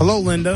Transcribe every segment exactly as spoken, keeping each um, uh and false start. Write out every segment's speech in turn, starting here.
Hello, Linda.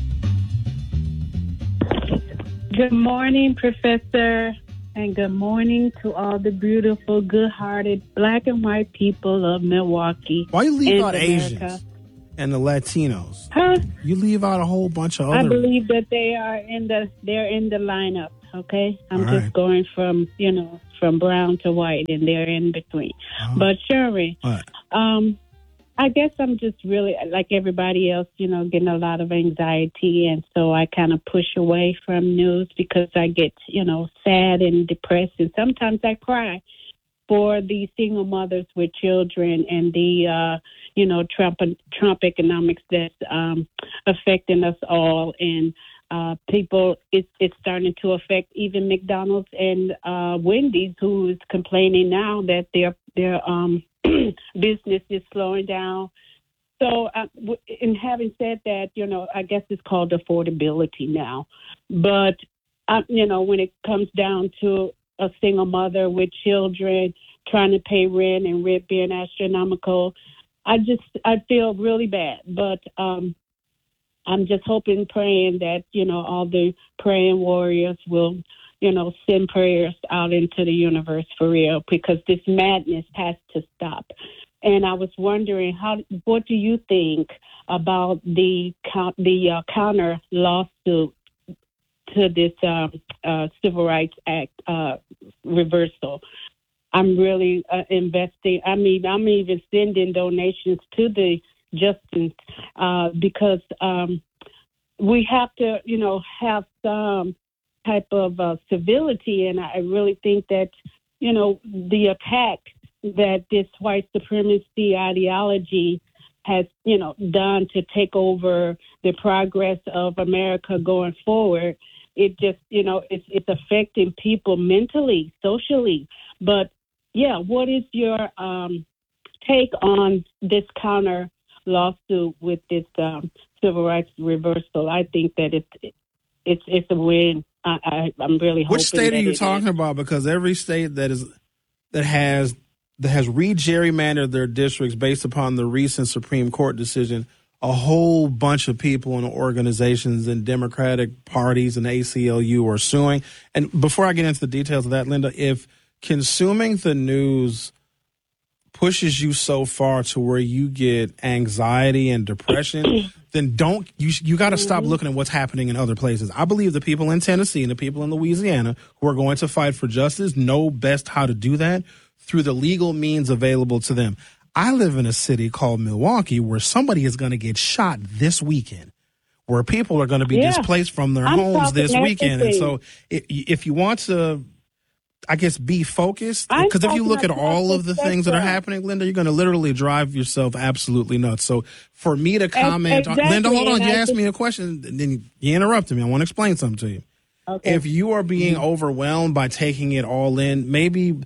Good morning, Professor, and good morning to all the beautiful, good-hearted black and white people of Milwaukee. Why you leave out America. Asians and the Latinos? Huh? You leave out a whole bunch of other. I believe that they are in the they're in the lineup. Okay, I'm All just right. going from you know from brown to white, and they're in between. Oh. But Sherry, What? um, I guess I'm just really like everybody else, you know, getting a lot of anxiety, and so I kind of push away from news because I get you know sad and depressed, and sometimes I cry for the single mothers with children and the, uh, you know, Trump Trump economics that's um, affecting us all. And uh, people, it's, it's starting to affect even McDonald's and uh, Wendy's, who is complaining now that their their um, business is slowing down. So, uh, in having said that, you know, I guess it's called affordability now. But, uh, you know, when it comes down to a single mother with children trying to pay rent and rent being astronomical, I just, I feel really bad. But um, I'm just hoping, praying that, you know, all the praying warriors will, you know, send prayers out into the universe for real, because this madness has to stop. And I was wondering, how, what do you think about the, the uh, counter lawsuit to this um, uh, Civil Rights Act uh, reversal? I'm really uh, investing. I mean, I'm even sending donations to the Justice uh, because um, we have to, you know, have some type of uh, civility. And I really think that, you know, the attack that this white supremacy ideology has, you know, done to take over the progress of America going forward, it just, you know, it's, it's affecting people mentally, socially. But, yeah, what is your um, take on this counter lawsuit with this um, civil rights reversal? I think that it's it's it's a win. I, I, I'm really hoping. Which state that are you it talking is. about? Because every state that is that has that has re-gerrymandered their districts based upon the recent Supreme Court decision, a whole bunch of people and organizations and Democratic parties and A C L U are suing. And before I get into the details of that, Linda, if consuming the news pushes you so far to where you get anxiety and depression, then don't you you got to stop looking at what's happening in other places. I believe the people in Tennessee and the people in Louisiana who are going to fight for justice know best how to do that through the legal means available to them. I live in a city called Milwaukee where somebody is going to get shot this weekend, where people are going to be Yeah. displaced from their I'm homes this talking weekend. And everything. so if, if you want to, I guess, be focused, I'm because if you talking look at across all the of the things that are spectrum. happening, Linda, you're going to literally drive yourself absolutely nuts. So for me to comment, on, exactly, Linda, hold on, and you I asked just- me a question, then you interrupted me. I want to explain something to you. Okay. If you are being overwhelmed by taking it all in, maybe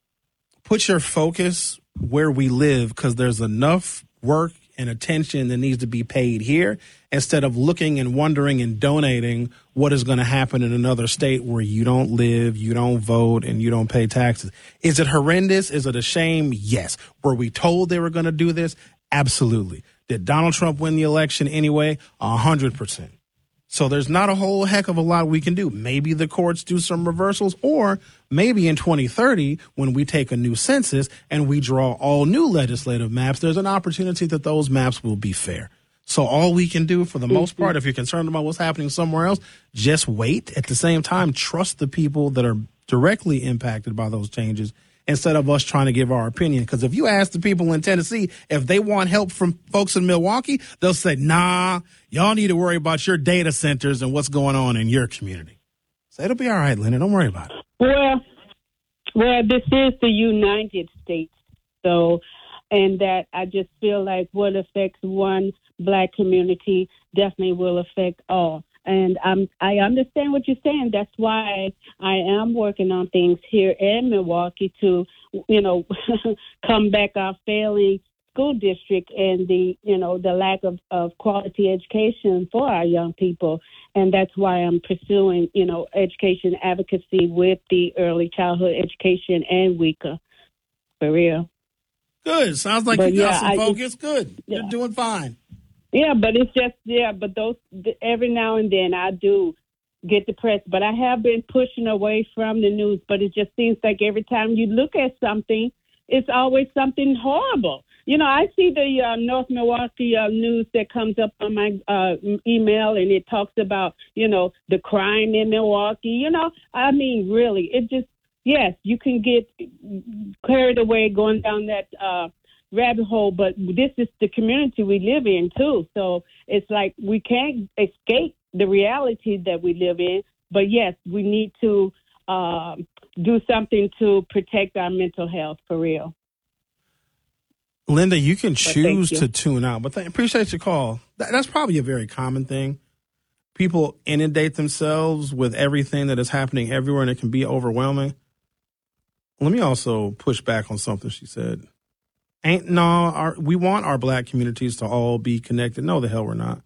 put your focus where we live, because there's enough work and attention that needs to be paid here, instead of looking and wondering and donating what is going to happen in another state where you don't live, you don't vote, and you don't pay taxes. Is it horrendous? Is it a shame? Yes. Were we told they were going to do this? Absolutely. Did Donald Trump win the election anyway? A hundred percent. So there's not a whole heck of a lot we can do. Maybe the courts do some reversals, or maybe in twenty thirty, when we take a new census and we draw all new legislative maps, there's an opportunity that those maps will be fair. So all we can do for the most part, if you're concerned about what's happening somewhere else, just wait. At the same time, trust the people that are directly impacted by those changes, instead of us trying to give our opinion. Because if you ask the people in Tennessee if they want help from folks in Milwaukee, they'll say, nah, y'all need to worry about your data centers and what's going on in your community. So it'll be all right, Linda. Don't worry about it. Well, well, this is the United States. So, and that I just feel like what affects one black community definitely will affect all. And I'm, I understand what you're saying. That's why I am working on things here in Milwaukee to, you know, come back our failing school district and the, you know, the lack of, of quality education for our young people. And that's why I'm pursuing, you know, education advocacy with the early childhood education and WICA. For real. Good. Sounds like But you got yeah, some I focus. Good. yeah. You're doing fine. Yeah, but it's just yeah, but those every now and then I do get depressed, but I have been pushing away from the news. But it just seems like every time you look at something, it's always something horrible. You know, I see the uh, North Milwaukee uh, news that comes up on my uh, email, and it talks about, you know, the crime in Milwaukee. You know, I mean, really, it just, yes, you can get carried away going down that uh, rabbit hole, but this is the community we live in, too. So it's like we can't escape the reality that we live in. But, yes, we need to uh, do something to protect our mental health for real. Linda, you can choose you. to tune out, but th- appreciate your call. That, that's probably a very common thing. People inundate themselves with everything that is happening everywhere, and it can be overwhelming. Let me also push back on something she said. Ain't no, our, we want our black communities to all be connected. No, the hell we're not.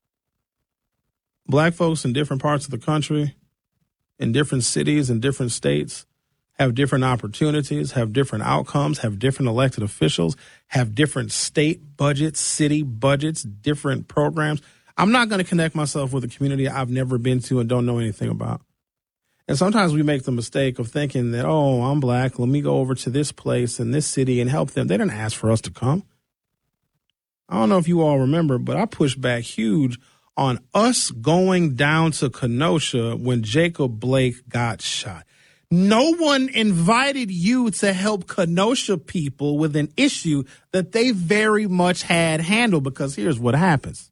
Black folks in different parts of the country, in different cities, in different states, have different opportunities, have different outcomes, have different elected officials, have different state budgets, city budgets, different programs. I'm not going to connect myself with a community I've never been to and don't know anything about. And sometimes we make the mistake of thinking that, oh, I'm black, let me go over to this place in this city and help them. They didn't ask for us to come. I don't know if you all remember, but I pushed back huge on us going down to Kenosha when Jacob Blake got shot. No one invited you to help Kenosha people with an issue that they very much had handled, because here's what happens.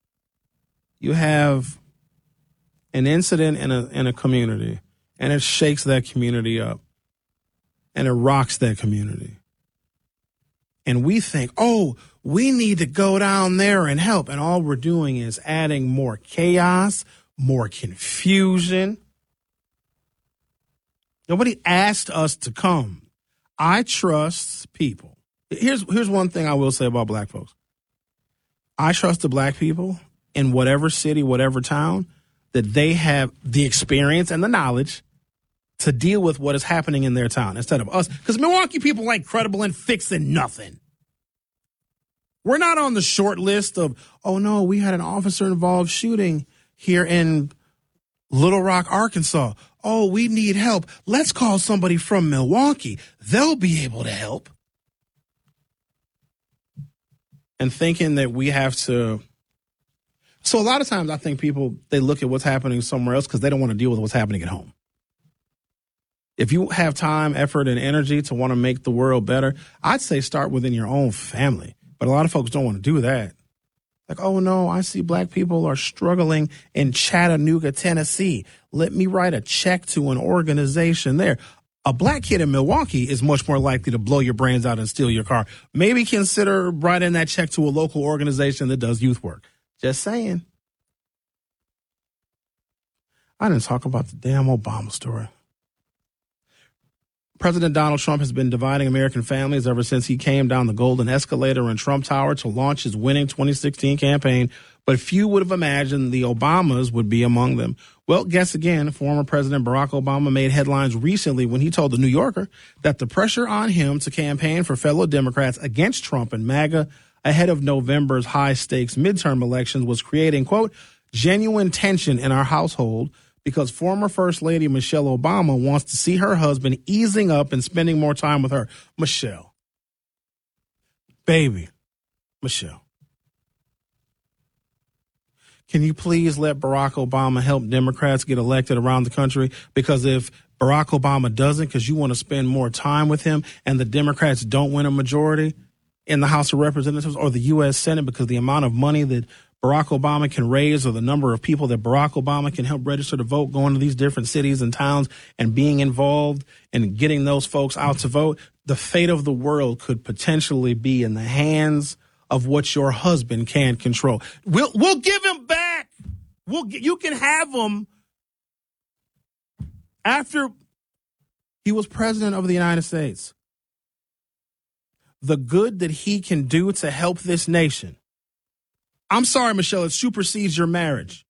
You have an incident in a in a community, and it shakes that community up, and it rocks that community. And we think, oh, we need to go down there and help. And all we're doing is adding more chaos, more confusion. Nobody asked us to come. I trust people. Here's here's one thing I will say about black folks. I trust the black people in whatever city, whatever town, that they have the experience and the knowledge to deal with what is happening in their town instead of us. Because Milwaukee people ain't credible in fixing nothing. We're not on the short list of, oh, no, we had an officer-involved shooting here in Little Rock, Arkansas. Oh, we need help. Let's call somebody from Milwaukee. They'll be able to help. And thinking that we have to. So a lot of times I think people, they look at what's happening somewhere else because they don't want to deal with what's happening at home. If you have time, effort, and energy to want to make the world better, I'd say start within your own family. But a lot of folks don't want to do that. Like, oh, no, I see black people are struggling in Chattanooga, Tennessee. Let me write a check to an organization there. A black kid in Milwaukee is much more likely to blow your brains out and steal your car. Maybe consider writing that check to a local organization that does youth work. Just saying. I didn't talk about the damn Obama story. President Donald Trump has been dividing American families ever since he came down the golden escalator in Trump Tower to launch his winning twenty sixteen campaign, but few would have imagined the Obamas would be among them. Well, guess again, former President Barack Obama made headlines recently when he told The New Yorker that the pressure on him to campaign for fellow Democrats against Trump and MAGA ahead of November's high-stakes midterm elections was creating, quote, genuine tension in our household, because former First Lady Michelle Obama wants to see her husband easing up and spending more time with her. Michelle. Baby. Michelle. Can you please let Barack Obama help Democrats get elected around the country? Because if Barack Obama doesn't, because you want to spend more time with him, and the Democrats don't win a majority in the House of Representatives or the U S Senate because the amount of money that Barack Obama can raise, or the number of people that Barack Obama can help register to vote, going to these different cities and towns and being involved and getting those folks out to vote, the fate of the world could potentially be in the hands of what your husband can't control. We'll we'll give him back. We'll you can have him after he was president of the United States. The good that he can do to help this nation. I'm sorry, Michelle, it supersedes your marriage.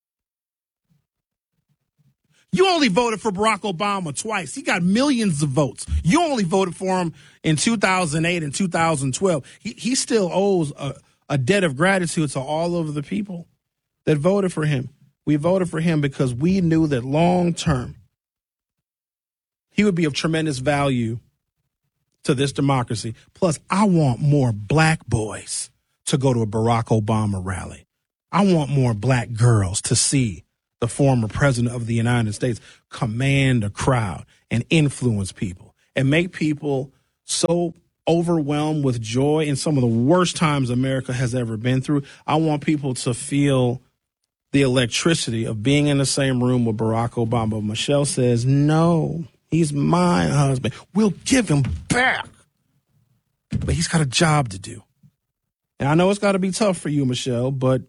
You only voted for Barack Obama twice. He got millions of votes. You only voted for him in two thousand eight and two thousand twelve. He, he still owes a, a debt of gratitude to all of the people that voted for him. We voted for him because we knew that long term, he would be of tremendous value to this democracy. Plus, I want more black boys to go to a Barack Obama rally. I want more black girls to see the former president of the United States command a crowd and influence people and make people so overwhelmed with joy in some of the worst times America has ever been through. I want people to feel the electricity of being in the same room with Barack Obama. Michelle says, no, he's my husband. We'll give him back. But he's got a job to do. And I know it's got to be tough for you, Michelle, but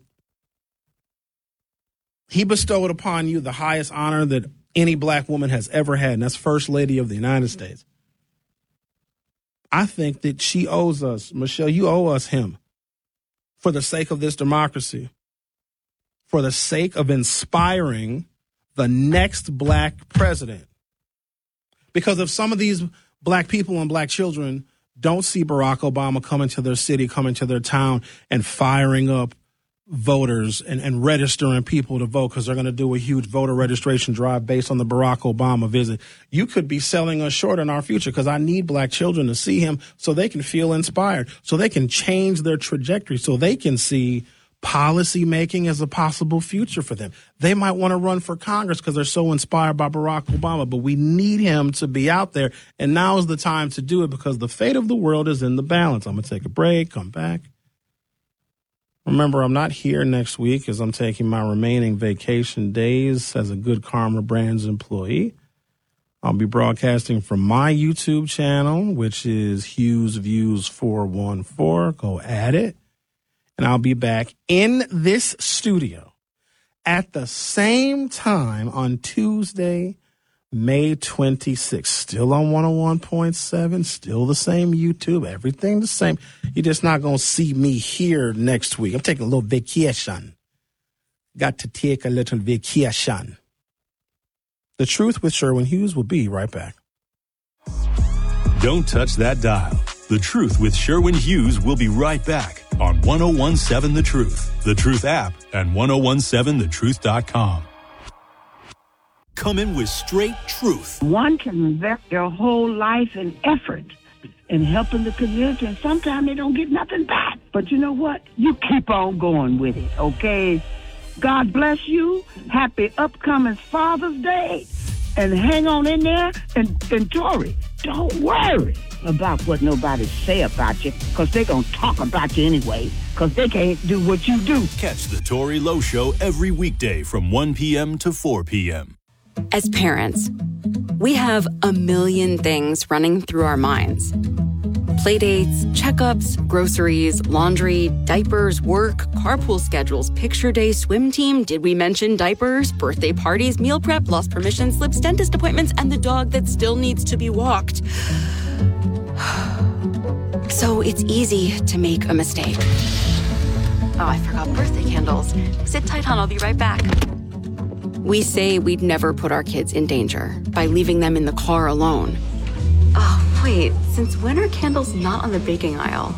he bestowed upon you the highest honor that any black woman has ever had, and that's First Lady of the United States. I think that she owes us, Michelle, you owe us him for the sake of this democracy, for the sake of inspiring the next black president. Because if some of these black people and black children don't see Barack Obama coming to their city, coming to their town and firing up voters and, and registering people to vote because they're going to do a huge voter registration drive based on the Barack Obama visit, you could be selling us short in our future because I need black children to see him so they can feel inspired, so they can change their trajectory, so they can see policy making as a possible future for them. They might want to run for Congress because they're so inspired by Barack Obama, but we need him to be out there. And now is the time to do it because the fate of the world is in the balance. I'm going to take a break, come back. Remember, I'm not here next week as I'm taking my remaining vacation days as a Good Karma Brands employee. I'll be broadcasting from my YouTube channel, which is Hughes Views four one four. Go at it. And I'll be back in this studio at the same time on Tuesday, May twenty-sixth. Still on one oh one point seven, still the same YouTube, everything the same. You're just not going to see me here next week. I'm taking a little vacation. Got to take a little vacation. The Truth with Sherwin Hughes will be right back. Don't touch that dial. The Truth with Sherwin Hughes will be right back on one oh one seven The Truth, The Truth app, and ten seventeen the truth dot com. Come in with straight truth. One can invest their whole life and effort in helping the community, and sometimes they don't get nothing back. But you know what? You keep on going with it, okay? God bless you. Happy upcoming Father's Day. And hang on in there. And, and Tori, don't worry about what nobody say about you, because they're going to talk about you anyway, because they can't do what you do. Catch the Tori Lowe Show every weekday from one p.m. to four p.m. As parents, we have a million things running through our minds. Playdates, checkups, groceries, laundry, diapers, work, carpool schedules, picture day, swim team, did we mention diapers, birthday parties, meal prep, lost permission slips, dentist appointments, and the dog that still needs to be walked. So it's easy to make a mistake. Oh, I forgot birthday candles. Sit tight, hon, I'll be right back. We say we'd never put our kids in danger by leaving them in the car alone. Oh, wait, since when are candles not on the baking aisle?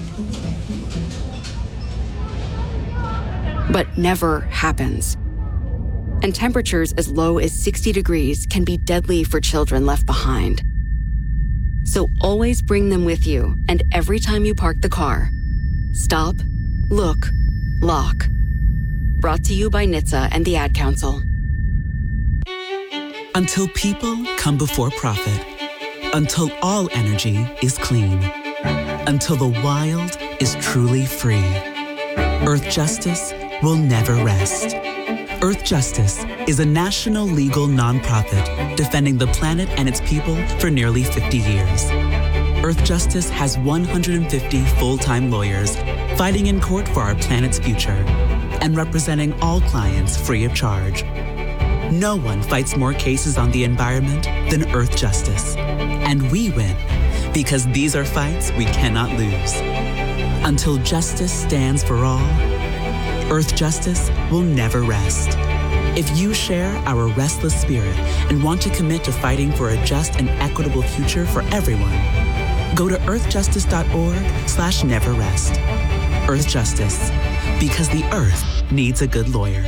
But never happens. And temperatures as low as sixty degrees can be deadly for children left behind. So always bring them with you, and every time you park the car, stop, look, lock. Brought to you by N H T S A and the Ad Council. Until people come before profit. Until all energy is clean. Until the wild is truly free. Earth Justice will never rest. Earth Justice is a national legal nonprofit defending the planet and its people for nearly fifty years. Earth Justice has one hundred fifty full-time lawyers fighting in court for our planet's future and representing all clients free of charge. No one fights more cases on the environment than Earth Justice. And we win because these are fights we cannot lose. Until justice stands for all, Earth Justice will never rest. If you share our restless spirit and want to commit to fighting for a just and equitable future for everyone, go to earth justice dot org slash never rest. Earth Justice, because the earth needs a good lawyer.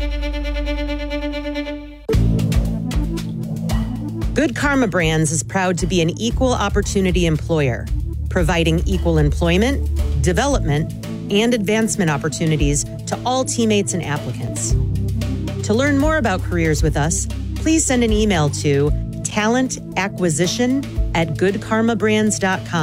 Good Karma Brands is proud to be an equal opportunity employer, providing equal employment, development, and advancement opportunities to all teammates and applicants. To learn more about careers with us, please send an email to talent acquisition at good karma brands dot com.